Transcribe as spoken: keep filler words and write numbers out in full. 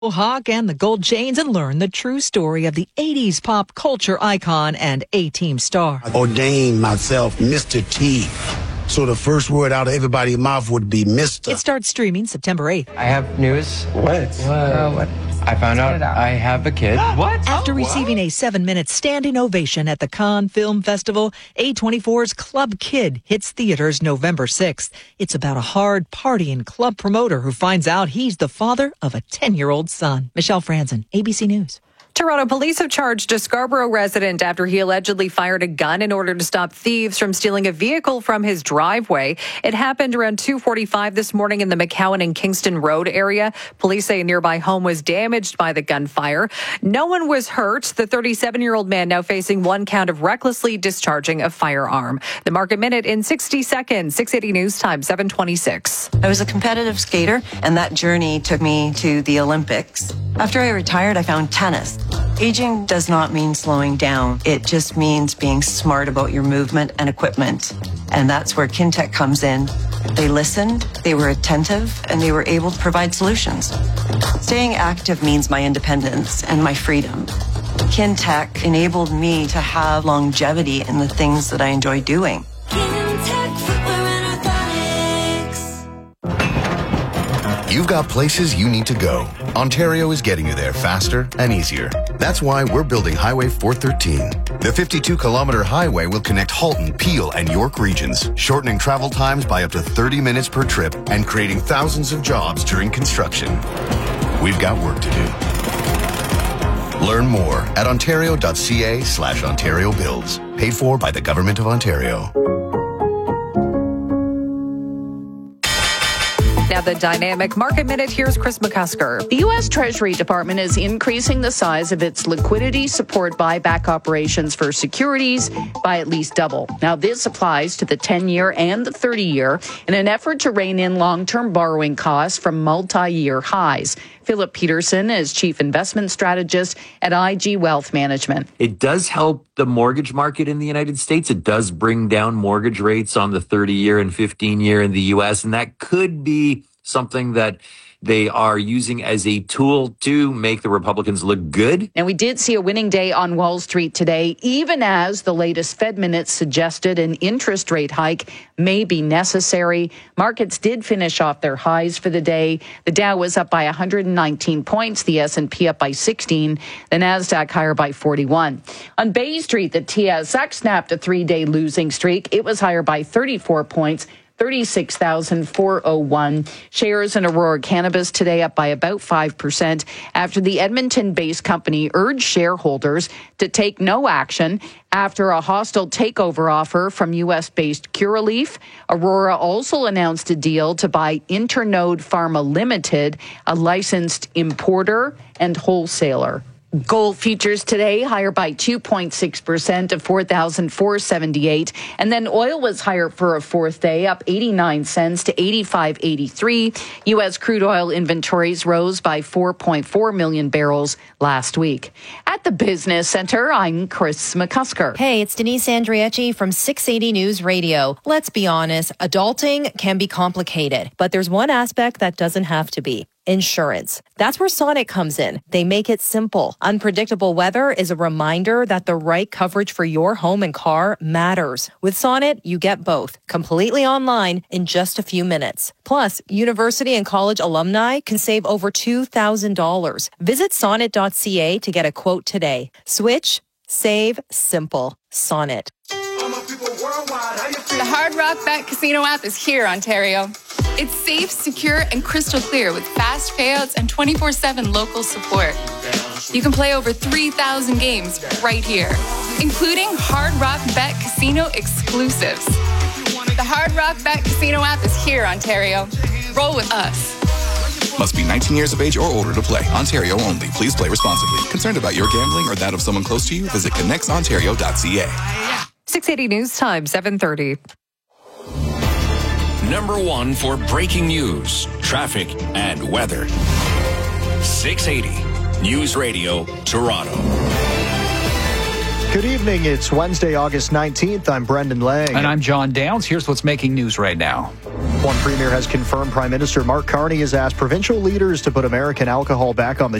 Hawk and the Gold Chains and learn the true story of the eighties pop culture icon and A-Team star. I ordained myself Mister T. So the first word out of everybody's mouth would be Mister It starts streaming September eighth. I have news. What? What? Uh, what? I found out I have a kid. What? After oh, receiving a seven-minute standing ovation at the Cannes Film Festival, A twenty-four's Club Kid hits theaters November sixth. It's about a hard-partying club promoter who finds out he's the father of a ten-year-old son. Michelle Franzen, A B C News. Toronto police have charged a Scarborough resident after he allegedly fired a gun in order to stop thieves from stealing a vehicle from his driveway. It happened around two forty-five this morning in the McCowan and Kingston Road area. Police say a nearby home was damaged by the gunfire. No one was hurt. The thirty-seven-year-old man now facing one count of recklessly discharging a firearm. The Market Minute in sixty seconds. six eighty News Time, seven twenty-six. I was a competitive skater, and that journey took me to the Olympics. After I retired, I found tennis. Aging does not mean slowing down. It just means being smart about your movement and equipment. And that's where Kintec comes in. They listened, they were attentive, and they were able to provide solutions. Staying active means my independence and my freedom. Kintec enabled me to have longevity in the things that I enjoy doing. Kintec Footwear and Orthotics. You've got places you need to go. Ontario is getting you there faster and easier. That's why we're building Highway four thirteen. The fifty-two kilometer highway will connect Halton, Peel, and York regions, shortening travel times by up to thirty minutes per trip and creating thousands of jobs during construction. We've got work to do. Learn more at ontario.ca slash Ontario Builds. Paid for by the Government of Ontario. Now the dynamic Market Minute. Here's Chris McCusker. The U S Treasury Department is increasing the size of its liquidity support buyback operations for securities by at least double. Now this applies to the ten-year and the thirty-year in an effort to rein in long-term borrowing costs from multi-year highs. Philip Peterson is Chief Investment Strategist at I G Wealth Management. It does help the mortgage market in the United States. It does bring down mortgage rates on the thirty-year and fifteen-year in the U S, and that could be something that they are using as a tool to make the Republicans look good. And we did see a winning day on Wall Street today, even as the latest Fed minutes suggested an interest rate hike may be necessary. Markets did finish off their highs for the day. The Dow was up by one hundred nineteen points, the S and P up by sixteen, the NASDAQ higher by forty-one. On Bay Street, the T S X snapped a three-day losing streak. It was higher by thirty-four points. thirty-six thousand four hundred one. Shares in Aurora Cannabis today up by about five percent after the Edmonton-based company urged shareholders to take no action after a hostile takeover offer from U S-based Curaleaf. Aurora also announced a deal to buy Internode Pharma Limited, a licensed importer and wholesaler. Gold futures today higher by two point six percent to four thousand four hundred seventy-eight. And then oil was higher for a fourth day, up eighty-nine cents to eighty-five eighty-three. U S crude oil inventories rose by four point four million barrels last week. At the Business Center, I'm Chris McCusker. Hey, it's Denise Andriecci from six eighty News Radio. Let's be honest, adulting can be complicated, but there's one aspect that doesn't have to be. Insurance. That's where Sonnet comes in. They make it simple. Unpredictable weather is a reminder that the right coverage for your home and car matters. With Sonnet, you get both, completely online in just a few minutes. Plus, university and college alumni can save over two thousand dollars. Visit sonnet dot c a to get a quote today. Switch, save, simple. Sonnet. The Hard Rock Bet Casino app is here, Ontario. It's safe, secure, and crystal clear with fast payouts and twenty-four seven local support. You can play over three thousand games right here, including Hard Rock Bet Casino exclusives. The Hard Rock Bet Casino app is here, Ontario. Roll with us. Must be nineteen years of age or older to play. Ontario only. Please play responsibly. Concerned about your gambling or that of someone close to you? Visit connects ontario dot c a. six eighty News Time, seven thirty. Number one for breaking news, traffic, and weather. six eighty News Radio, Toronto. Good evening. It's Wednesday, August nineteenth. I'm Brendan Lang. And I'm John Downs. Here's what's making news right now. One premier has confirmed Prime Minister Mark Carney has asked provincial leaders to put American alcohol back on the